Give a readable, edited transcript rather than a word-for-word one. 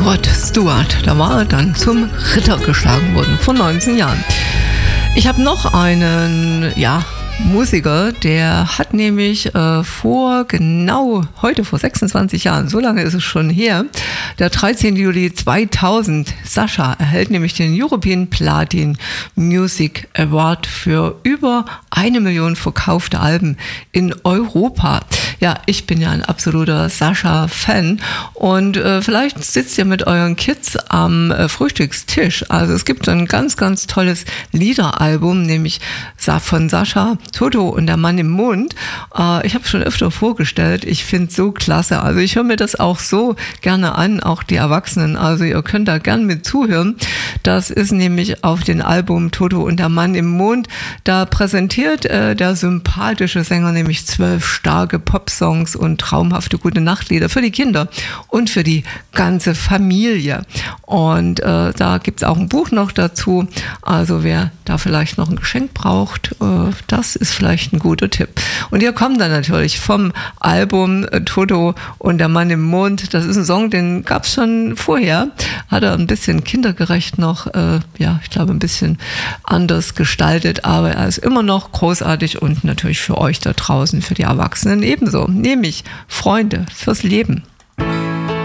Rod Stewart, da war er dann zum Ritter geschlagen worden, vor 19 Jahren. Ich habe noch einen, Musiker, der hat nämlich vor 26 Jahren, so lange ist es schon her, der 13. Juli 2000, Sascha erhält nämlich den European Platin Music Award für über 1 Million verkaufte Alben in Europa. Ja, ich bin ja ein absoluter Sascha-Fan und vielleicht sitzt ihr mit euren Kids am Frühstückstisch. Also es gibt ein ganz, ganz tolles Liederalbum, nämlich von Sascha, Toto und der Mann im Mond. Ich habe es schon öfter vorgestellt. Ich finde es so klasse. Also ich höre mir das auch so gerne an, auch die Erwachsenen. Also ihr könnt da gern mit zuhören. Das ist nämlich auf dem Album Toto und der Mann im Mond. Da präsentiert der sympathische Sänger nämlich 12 starke Popsongs und traumhafte gute Nachtlieder für die Kinder und für die ganze Familie. Und da gibt es auch ein Buch noch dazu. Also wer da vielleicht noch ein Geschenk braucht, das ist vielleicht ein guter Tipp. Und hier kommt dann natürlich vom Album Toto und der Mann im Mond. Das ist ein Song, den gab es schon vorher. Hat er ein bisschen kindergerecht noch, ich glaube ein bisschen anders gestaltet. Aber er ist immer noch großartig und natürlich für euch da draußen, für die Erwachsenen ebenso. Nämlich Freunde fürs Leben.